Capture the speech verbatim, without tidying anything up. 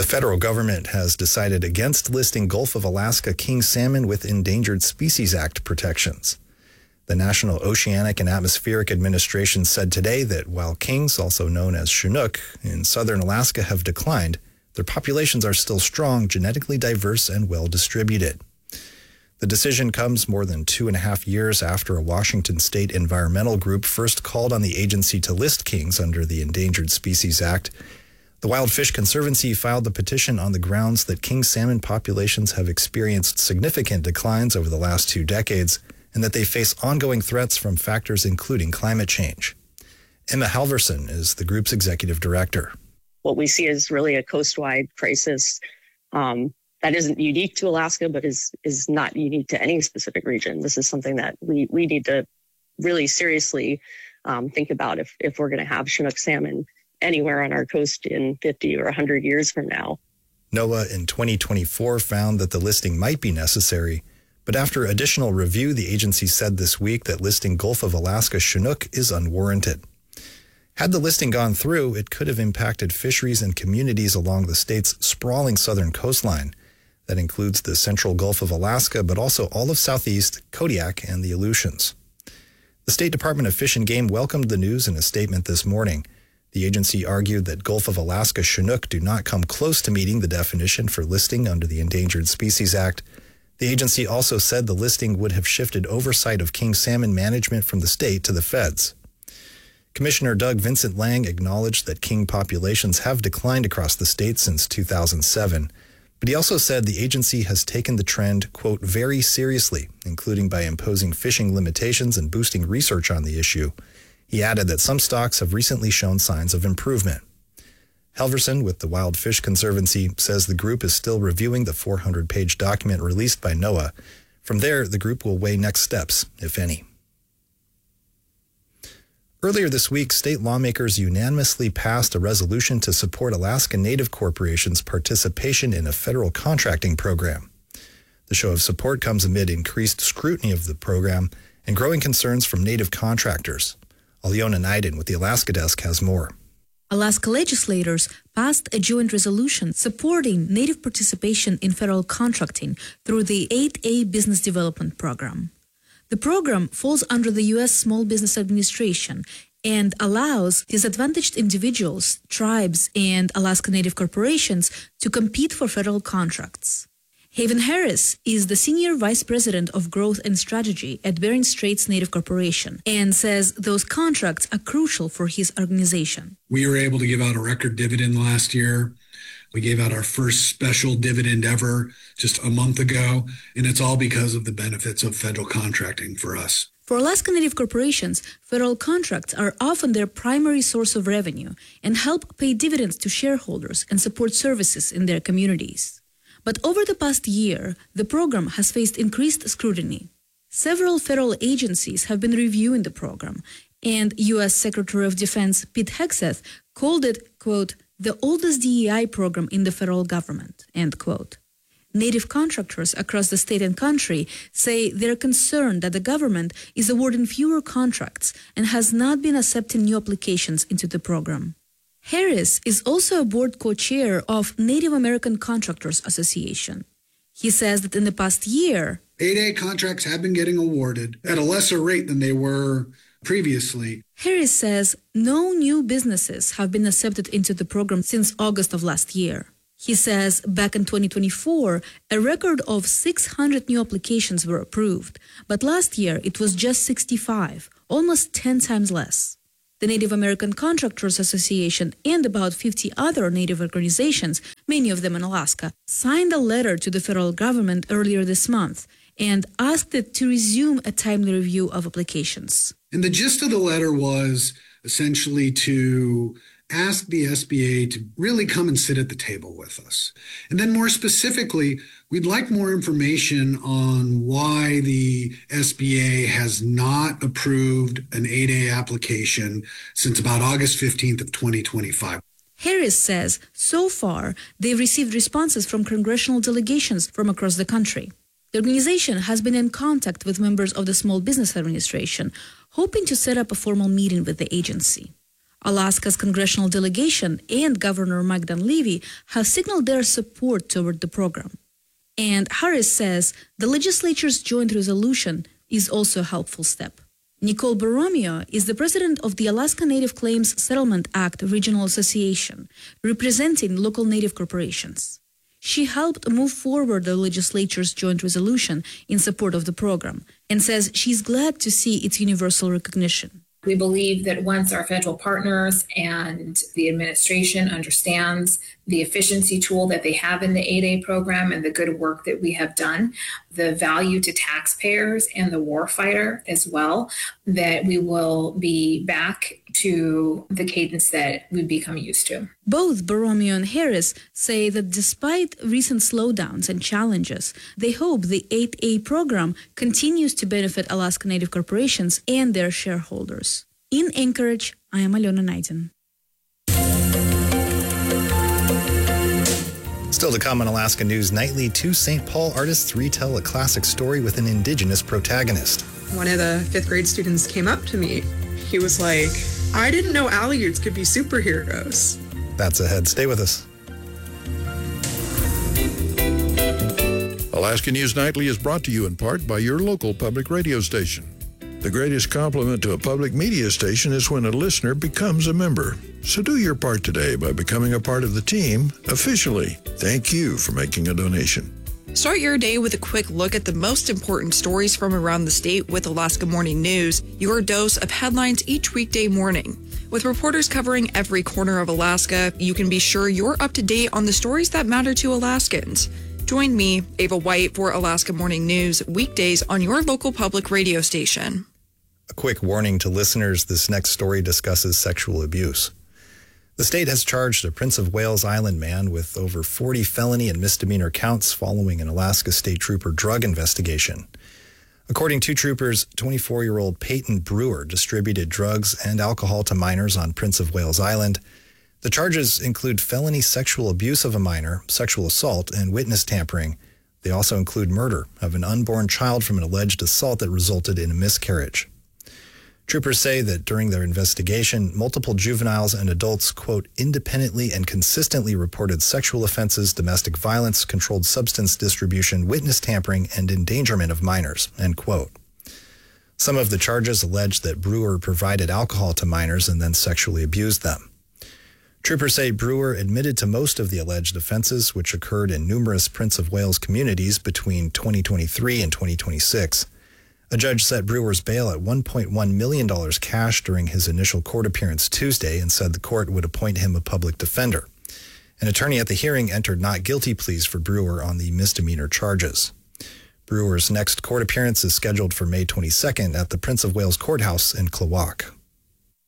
The federal government has decided against listing Gulf of Alaska king salmon with Endangered Species Act protections. The National Oceanic and Atmospheric Administration said today that while kings, also known as Chinook, in southern Alaska have declined, their populations are still strong, genetically diverse, and well distributed. The decision comes more than two and a half years after a Washington state environmental group first called on the agency to list kings under the Endangered Species Act. The Wild Fish Conservancy filed the petition on the grounds that king salmon populations have experienced significant declines over the last two decades and that they face ongoing threats from factors including climate change. Emma Halverson is the group's executive director. What we see is really a coast-wide crisis um, that isn't unique to Alaska, but is is not unique to any specific region. This is something that we, we need to really seriously um, think about if, if we're going to have Chinook salmon anywhere on our coast in fifty or one hundred years from now. NOAA in twenty twenty-four found that the listing might be necessary, but after additional review, the agency said this week that listing Gulf of Alaska Chinook is unwarranted. Had the listing gone through, it could have impacted fisheries and communities along the state's sprawling southern coastline. That includes the central Gulf of Alaska, but also all of southeast, Kodiak, and the Aleutians. The State Department of Fish and Game welcomed the news in a statement this morning. The agency argued that Gulf of Alaska Chinook do not come close to meeting the definition for listing under the Endangered Species Act. The agency also said the listing would have shifted oversight of king salmon management from the state to the feds. Commissioner Doug Vincent Lang acknowledged that king populations have declined across the state since two thousand seven, but he also said the agency has taken the trend, quote, very seriously, including by imposing fishing limitations and boosting research on the issue. He added that some stocks have recently shown signs of improvement. Halverson with the Wild Fish Conservancy says the group is still reviewing the four hundred page document released by NOAA. From there, the group will weigh next steps, if any. Earlier this week, state lawmakers unanimously passed a resolution to support Alaska Native corporations' participation in a federal contracting program. The show of support comes amid increased scrutiny of the program and growing concerns from Native contractors. Aliona Naiden with the Alaska Desk has more. Alaska legislators passed a joint resolution supporting Native participation in federal contracting through the eight A Business Development Program. The program falls under the U S Small Business Administration and allows disadvantaged individuals, tribes, and Alaska Native corporations to compete for federal contracts. Haven Harris is the Senior Vice President of Growth and Strategy at Bering Straits Native Corporation and says those contracts are crucial for his organization. We were able to give out a record dividend last year. We gave out our first special dividend ever just a month ago, and it's all because of the benefits of federal contracting for us. For Alaska Native corporations, federal contracts are often their primary source of revenue and help pay dividends to shareholders and support services in their communities. But over the past year, the program has faced increased scrutiny. Several federal agencies have been reviewing the program, and U S Secretary of Defense Pete Hegseth called it, quote, the oldest D E I program in the federal government, end quote. Native contractors across the state and country say they're concerned that the government is awarding fewer contracts and has not been accepting new applications into the program. Harris is also a board co-chair of Native American Contractors Association. He says that in the past year, eight A contracts have been getting awarded at a lesser rate than they were previously. Harris says no new businesses have been accepted into the program since August of last year. He says back in twenty twenty-four, a record of six hundred new applications were approved, but last year it was just sixty-five, almost ten times less. The Native American Contractors Association and about fifty other Native organizations, many of them in Alaska, signed a letter to the federal government earlier this month and asked it to resume a timely review of applications. And the gist of the letter was essentially to ask the S B A to really come and sit at the table with us. And then more specifically, we'd like more information on why the S B A has not approved an eight A application since about August fifteenth of twenty twenty-five. Harris says so far they've received responses from congressional delegations from across the country. The organization has been in contact with members of the Small Business Administration, hoping to set up a formal meeting with the agency. Alaska's congressional delegation and Governor Mike Dunleavy have signaled their support toward the program. And Harris says the legislature's joint resolution is also a helpful step. Nicole Borromeo is the president of the Alaska Native Claims Settlement Act Regional Association, representing local Native corporations. She helped move forward the legislature's joint resolution in support of the program and says she's glad to see its universal recognition. We believe that once our federal partners and the administration understands the efficiency tool that they have in the eight A program and the good work that we have done, the value to taxpayers and the warfighter as well, that we will be back to the cadence that we've become used to. Both Borromeo and Harris say that despite recent slowdowns and challenges, they hope the eight A program continues to benefit Alaska Native corporations and their shareholders. In Anchorage, I am Alona Naidin. Still to come on Alaska News Nightly, two Saint Paul artists retell a classic story with an Indigenous protagonist. One of the fifth grade students came up to me. He was like, I didn't know Aleuts could be superheroes. That's ahead. Stay with us. Alaska News Nightly is brought to you in part by your local public radio station. The greatest compliment to a public media station is when a listener becomes a member. So do your part today by becoming a part of the team officially. Thank you for making a donation. Start your day with a quick look at the most important stories from around the state with Alaska Morning News, your dose of headlines each weekday morning. With reporters covering every corner of Alaska, you can be sure you're up to date on the stories that matter to Alaskans. Join me, Ava White, for Alaska Morning News, weekdays on your local public radio station. A quick warning to listeners, this next story discusses sexual abuse. The state has charged a Prince of Wales Island man with over forty felony and misdemeanor counts following an Alaska State Trooper drug investigation. According to troopers, twenty-four-year-old Peyton Brewer distributed drugs and alcohol to minors on Prince of Wales Island. The charges include felony sexual abuse of a minor, sexual assault, and witness tampering. They also include murder of an unborn child from an alleged assault that resulted in a miscarriage. Troopers say that during their investigation, multiple juveniles and adults, quote, independently and consistently reported sexual offenses, domestic violence, controlled substance distribution, witness tampering, and endangerment of minors, end quote. Some of the charges allege that Brewer provided alcohol to minors and then sexually abused them. Troopers say Brewer admitted to most of the alleged offenses, which occurred in numerous Prince of Wales communities between twenty twenty-three and twenty twenty-six. A judge set Brewer's bail at one point one million dollars cash during his initial court appearance Tuesday and said the court would appoint him a public defender. An attorney at the hearing entered not guilty pleas for Brewer on the misdemeanor charges. Brewer's next court appearance is scheduled for May twenty-second at the Prince of Wales Courthouse in Klawock.